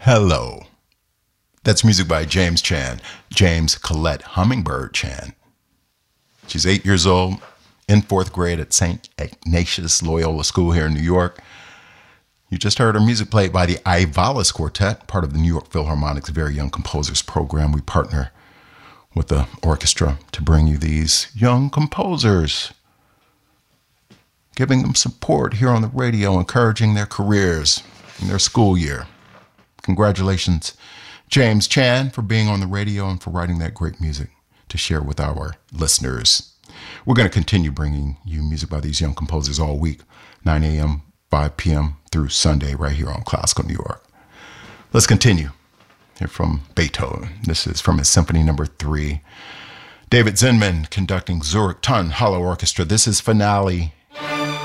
Hello. That's music by James Chan, James Colette Hummingbird Chan. She's 8 years old, in fourth grade at St. Ignatius Loyola School here in New York. You just heard her music played by the Ivalis Quartet, part of the New York Philharmonic's Very Young Composers program. We partner with the orchestra to bring you these young composers, giving them support here on the radio, encouraging their careers in their school year. Congratulations, James Chan, for being on the radio and for writing that great music to share with our listeners. We're going to continue bringing you music by these young composers all week, 9 a.m., 5 p.m. through Sunday, right here on Classical New York. Let's continue. Here from Beethoven. This is from his Symphony No. 3. David Zinman conducting Zurich Tonhalle Orchestra. This is Finale.